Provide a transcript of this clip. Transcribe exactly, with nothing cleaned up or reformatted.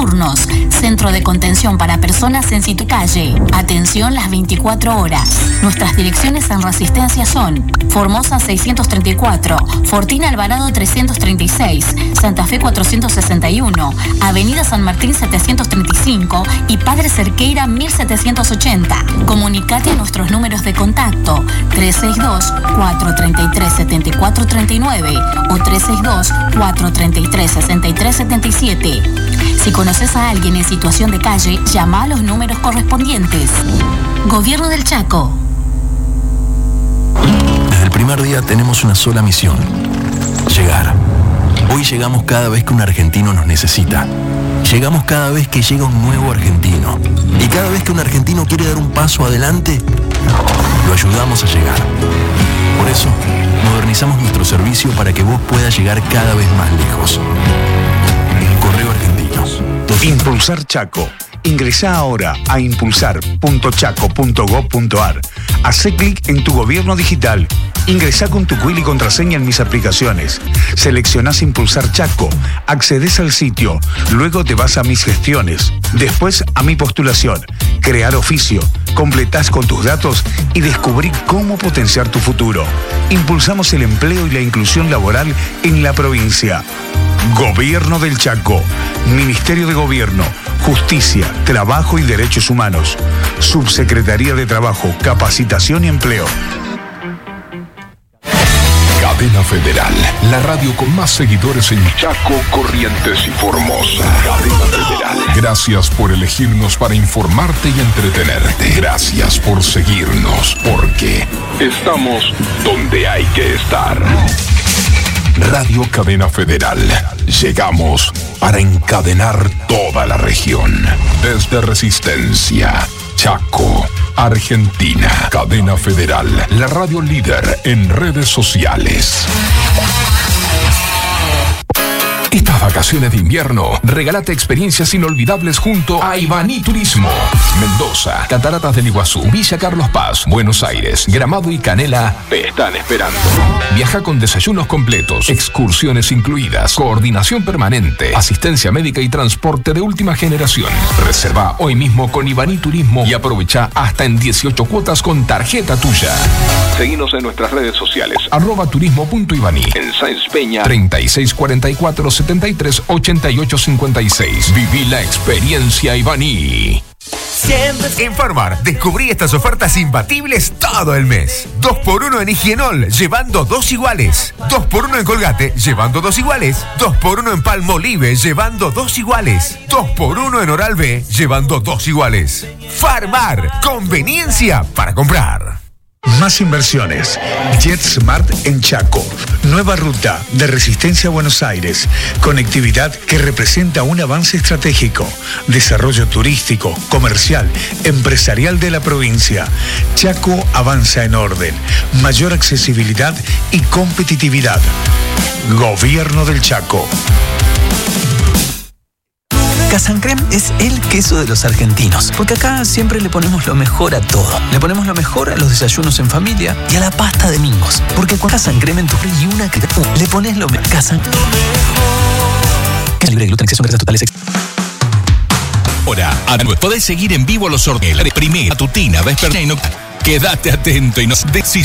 turnos. Centro de contención para personas en Situcalle. Atención las veinticuatro horas. Nuestras direcciones en Resistencia son Formosa seiscientos treinta y cuatro, Fortín Alvarado trescientos treinta y seis, Santa Fe cuatrocientos sesenta y uno, Avenida San Martín setecientos treinta y cinco y Padre Cerqueira mil setecientos ochenta. Comunicate a nuestros números de contacto tres seis dos, cuatro tres tres, siete cuatro tres nueve o tres seis dos, cuatro tres tres, seis tres siete siete. Si conoces a alguien en situación de calle, llama a los números correspondientes. Gobierno del Chaco. Desde el primer día tenemos una sola misión: llegar. Hoy llegamos cada vez que un argentino nos necesita. Llegamos cada vez que llega un nuevo argentino. Y cada vez que un argentino quiere dar un paso adelante, lo ayudamos a llegar. Por eso, modernizamos nuestro servicio para que vos puedas llegar cada vez más lejos. Correo Argentinos. Impulsar Chaco. Ingresá ahora a impulsar punto chaco punto gob punto ar. Hacé clic en tu gobierno digital. Ingresá con tu quill y contraseña en mis aplicaciones. Seleccionás Impulsar Chaco. Accedes al sitio. Luego te vas a mis gestiones. Después a mi postulación. Crear oficio. Completás con tus datos y descubrí cómo potenciar tu futuro. Impulsamos el empleo y la inclusión laboral en la provincia. Gobierno del Chaco. Ministerio de Gobierno, Justicia, Trabajo y Derechos Humanos. Subsecretaría de Trabajo, Capacitación y Empleo. Cadena Federal, la radio con más seguidores en Chaco, Corrientes y Formosa. Cadena Federal. Gracias por elegirnos para informarte y entretenerte. Gracias por seguirnos, porque estamos donde hay que estar. Radio Cadena Federal. Llegamos para encadenar toda la región. Desde Resistencia, Chaco, Argentina. Cadena Federal, la radio líder en redes sociales. Estas vacaciones de invierno, regálate experiencias inolvidables junto a Ibaní Turismo. Mendoza, Cataratas del Iguazú, Villa Carlos Paz, Buenos Aires, Gramado y Canela te están esperando. Viaja con desayunos completos, excursiones incluidas, coordinación permanente, asistencia médica y transporte de última generación. Reserva hoy mismo con Ibaní Turismo y aprovecha hasta en dieciocho cuotas con tarjeta tuya. Seguinos en nuestras redes sociales, arroba turismo.ibaní, en Sáenz Peña, treinta y seis cuarenta y cuatro, setenta y tres, ochenta y ocho cincuenta y seis. Viví la experiencia Ibaní. Siempre en Farmar descubrí estas ofertas imbatibles todo el mes. dos por uno en Higienol, llevando dos iguales. dos por uno en Colgate, llevando dos iguales. dos por uno en Palmolive, llevando dos iguales. dos por uno en Oral-B, llevando dos iguales. Farmar, conveniencia para comprar. Más inversiones. JetSmart en Chaco. Nueva ruta de Resistencia a Buenos Aires. Conectividad que representa un avance estratégico. Desarrollo turístico, comercial, empresarial de la provincia. Chaco avanza en orden. Mayor accesibilidad y competitividad. Gobierno del Chaco. Casancrem es el queso de los argentinos, porque acá siempre le ponemos lo mejor a todo. Le ponemos lo mejor a los desayunos en familia y a la pasta de mingos, porque con Casancrem en tu frío y una que le pones lo mejor. Casancrem. Queso libre de gluten, exceso en grasas totales. Ahora, podés seguir en vivo los sorteos. Primera, tutina, vespertina y nocturna. Quédate atento y nos decís